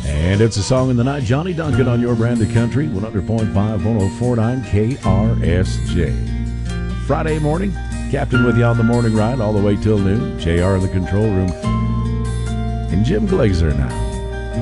And it's a song in the night. Johnny Duncan on your brand of country, 100.5, 1049 KRSJ. Friday morning, Captain with you on the morning ride all the way till noon. JR in the control room. And Jim Glazer now.